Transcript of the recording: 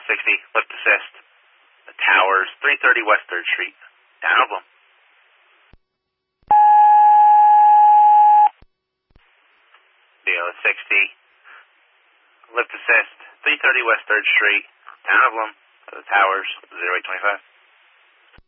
60, lift assist. The Towers, 330 West 3rd Street. Down of them. BL 60, lift assist. 330 West 3rd Street. Down of them. The Towers, 0825.